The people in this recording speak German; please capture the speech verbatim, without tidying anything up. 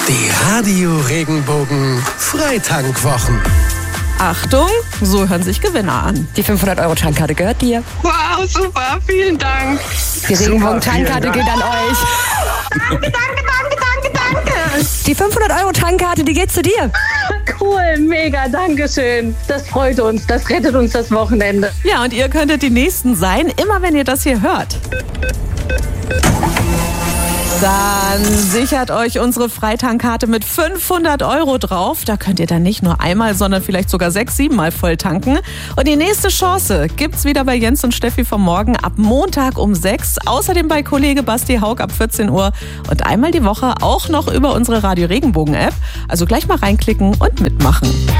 Die Radio Regenbogen Freitankwwochen. Achtung, so hören sich Gewinner an. Die fünfhundert Euro Tankkarte gehört dir. Wow, super, vielen Dank. Die Regenbogen Tankkarte geht an euch. Danke, danke, danke, danke, danke. Die fünfhundert Euro Tankkarte, die geht zu dir. Cool, mega, danke schön. Das freut uns, das rettet uns das Wochenende. Ja, und ihr könntet die Nächsten sein, immer wenn ihr das hier hört. Dann sichert euch unsere Freitankkarte mit fünfhundert Euro drauf. Da könnt ihr dann nicht nur einmal, sondern vielleicht sogar sechs, sieben Mal voll tanken. Und die nächste Chance gibt's wieder bei Jens und Steffi vom Morgen ab Montag um sechs. Außerdem bei Kollege Basti Haug ab vierzehn Uhr. Und einmal die Woche auch noch über unsere Radio Regenbogen App. Also gleich mal reinklicken und mitmachen.